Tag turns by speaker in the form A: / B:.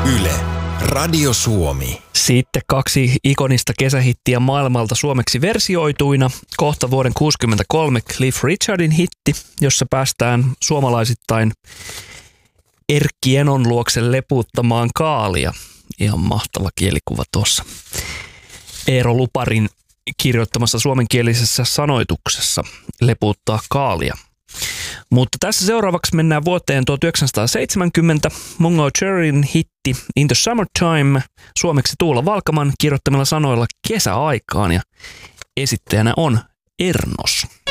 A: Yle, Radio Suomi.
B: Sitten 2 ikonista kesähittiä maailmalta suomeksi versioituina. Kohta vuoden 1963 Cliff Richardin hitti, jossa päästään suomalaisittain Erkki Enon luokse lepuuttamaan kaalia. Ihan mahtava kielikuva tuossa. Eero Luparin kirjoittamassa suomenkielisessä sanoituksessa lepuuttaa kaalia. Mutta tässä seuraavaksi mennään vuoteen 1970. Mungo Jerryn hitti In the Summertime, suomeksi Tuula Valkaman kirjoittamilla sanoilla kesäaikaan, ja esittäjänä on Ernos.